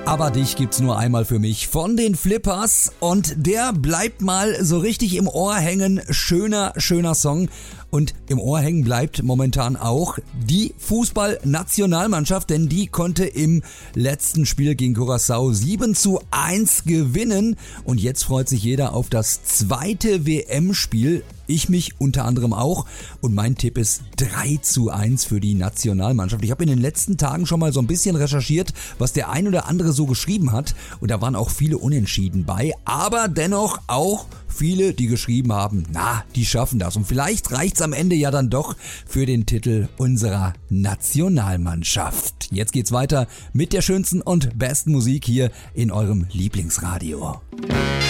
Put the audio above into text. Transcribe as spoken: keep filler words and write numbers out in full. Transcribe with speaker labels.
Speaker 1: Aber dich gibt's nur einmal für mich von den Flippers und der bleibt mal so richtig im Ohr hängen. Schöner, schöner Song. Und im Ohr hängen bleibt momentan auch die Fußballnationalmannschaft, denn die konnte im letzten Spiel gegen Curaçao sieben zu eins gewinnen. Und jetzt freut sich jeder auf das zweite W M-Spiel. Ich mich unter anderem auch. Und mein Tipp ist drei zu eins für die Nationalmannschaft. Ich habe in den letzten Tagen schon mal so ein bisschen recherchiert, was der ein oder andere so geschrieben hat. Und da waren auch viele Unentschieden bei. Aber dennoch auch viele, die geschrieben haben, na, die schaffen das. Und vielleicht reicht's am Ende ja dann doch für den Titel unserer Nationalmannschaft. Jetzt geht's weiter mit der schönsten und besten Musik hier in eurem Lieblingsradio.